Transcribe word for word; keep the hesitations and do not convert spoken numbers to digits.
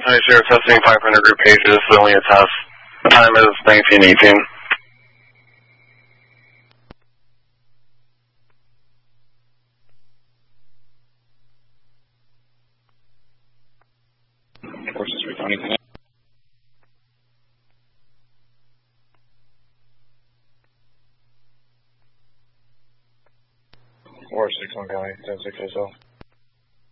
Hi, Sheriff, testing five hundred group pages. This is only a test. The time is nineteen eighteen. Forces recounting. Four six one county ten six S L.